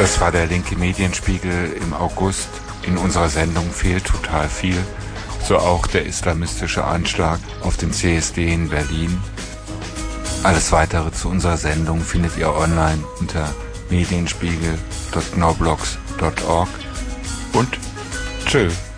Das war der linke Medienspiegel im August. In unserer Sendung fehlt total viel. So auch der islamistische Anschlag auf den CSD in Berlin. Alles weitere zu unserer Sendung findet ihr online unter medienspiegel.noblogs.org und tschö.